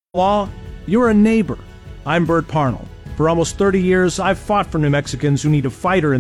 law, you're a neighbor. I'm Bert Parnell. For almost 30 years, I've fought for New Mexicans who need a fighter in